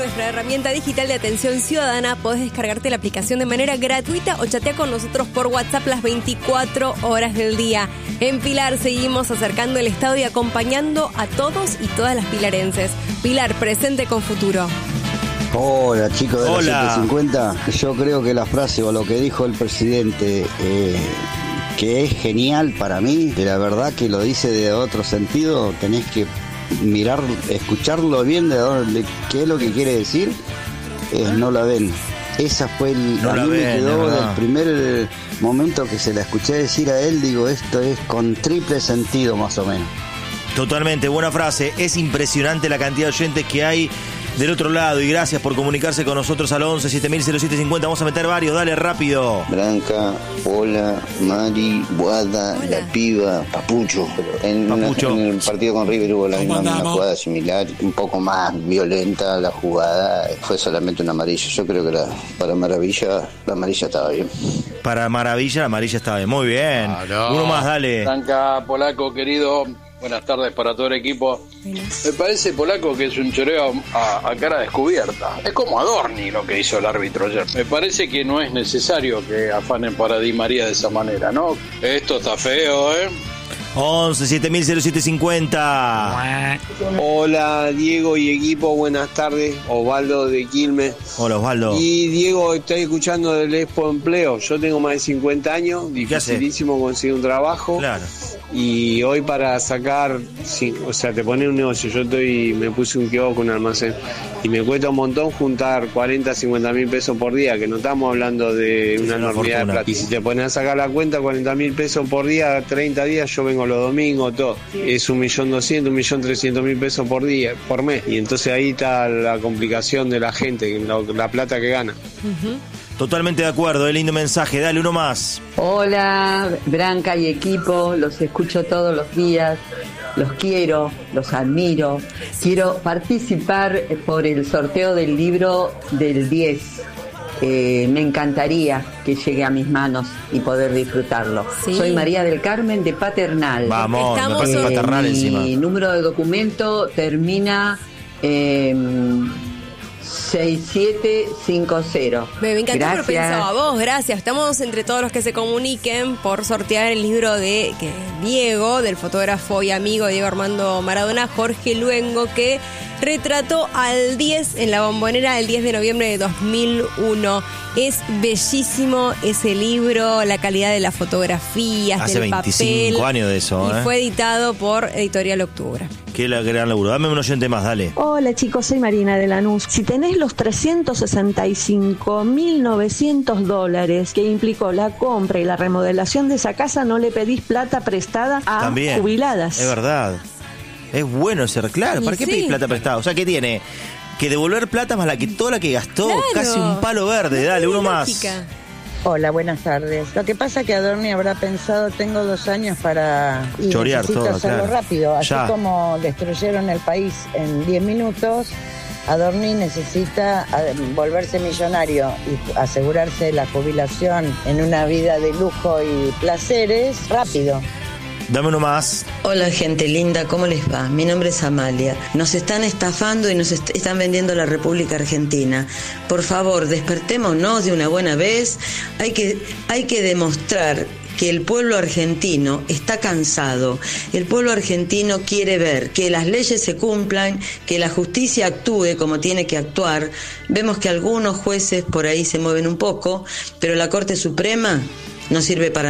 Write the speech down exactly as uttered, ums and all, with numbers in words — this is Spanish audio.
nuestra herramienta digital de atención ciudadana. Podés descargarte la aplicación de manera gratuita o chatear con nosotros por WhatsApp las veinticuatro horas del día. En Pilar seguimos acercando el estado y acompañando a todos y todas las pilarenses. Pilar, presente con futuro. Hola chicos de Hola. la setecientos cincuenta, yo creo que la frase o lo que dijo el presidente, eh, que es genial para mí, que la verdad que lo dice de otro sentido, tenés que mirar, escucharlo bien de dónde, qué es lo que quiere decir, eh, no la ven. Esa fue el, No a la mí ven, me es quedó verdad. del primer momento que se la escuché decir a él, digo, esto es con triple sentido más o menos. Totalmente, buena frase. Es impresionante la cantidad de oyentes que hay del otro lado y gracias por comunicarse con nosotros al once siete mil cero siete cincuenta. Vamos a meter varios, dale rápido. Branca, Pola, Mari, Guada, Hola. La Piba, Papucho. En, Papucho. en el partido con River hubo la ¿Cómo misma, misma andamos? jugada similar, un poco más violenta la jugada, fue solamente una amarilla. Yo creo que la, para Maravilla, la amarilla estaba bien. Para Maravilla, la amarilla estaba bien. Muy bien. Uno más, dale. Branca, Polaco, querido, buenas tardes para todo el equipo. Me parece, Polaco, que es un choreo a, a cara descubierta. Es como Adorni lo que hizo el árbitro ayer. Me parece que no es necesario que afanen para Di María de esa manera, ¿no? Esto está feo, ¿eh? once siete mil cero siete cincuenta. Hola Diego y equipo, buenas tardes, Osvaldo de Quilmes. Hola, Osvaldo. Y Diego, estoy escuchando del Expo Empleo, yo tengo más de cincuenta años, ¿Qué hace? dificilísimo conseguir un trabajo. Claro. Y hoy para sacar, sí, o sea, te pones un negocio, yo estoy, me puse un kiosco, un almacén, y me cuesta un montón juntar cuarenta, cincuenta mil pesos por día, que no estamos hablando de Es una una enormidad de fortuna. plata. Y si te pones a sacar la cuenta, cuarenta mil pesos por día, treinta días, yo vengo los domingos, todo. Es un millón doscientos, un millón trescientos mil pesos por día, por mes. Y entonces ahí está la complicación de la gente, la, la plata que gana. Totalmente de acuerdo, el lindo mensaje. Dale uno más. Hola, Branca y equipo, los escucho todos los días, los quiero, los admiro. Quiero participar por el sorteo del libro del diez. Eh, me encantaría que llegue a mis manos y poder disfrutarlo. Sí. Soy María del Carmen de Paternal. Vamos, me Estamos parece en- paternal mi encima. número de documento termina en seis siete cinco cero. Me, me encantó, pero Gracias. pensaba vos, gracias. Estamos entre todos los que se comuniquen por sortear el libro de que, Diego, del fotógrafo y amigo Diego Armando Maradona, Jorge Luengo, que retrató al diez en la Bombonera el diez de noviembre de dos mil uno. Es bellísimo ese libro, la calidad de las fotografías, Hace del veinticinco papel. años de eso, Y ¿eh? fue editado por Editorial Octubre. Qué la gran laburo. Dame un oyente más, dale. Hola chicos, soy Marina de Lanús. Si tenés los trescientos sesenta y cinco mil novecientos dólares que implicó la compra y la remodelación de esa casa, no le pedís plata prestada a También. jubiladas. Es verdad. Es bueno ser claro. Y ¿Para qué sí. pedís plata prestada? O sea, ¿qué tiene? Que devolver plata más la que toda la que gastó. Claro. Casi un palo verde. Dale, uno más. Lógica. Hola, buenas tardes. Lo que pasa que Adorni habrá pensado, tengo dos años para... Y Chorear necesito todo, hacerlo claro. rápido. Así Ya. como destruyeron el país en diez minutos, Adorni necesita eh, volverse millonario y asegurarse la jubilación en una vida de lujo y placeres rápido. Dame uno más. Hola gente linda, ¿cómo les va? Mi nombre es Amalia. Nos están estafando y nos est- están vendiendo la República Argentina. Por favor, despertémonos de una buena vez. Hay que, hay que demostrar que el pueblo argentino está cansado. El pueblo argentino quiere ver que las leyes se cumplan, que la justicia actúe como tiene que actuar. Vemos que algunos jueces por ahí se mueven un poco, pero la Corte Suprema no sirve para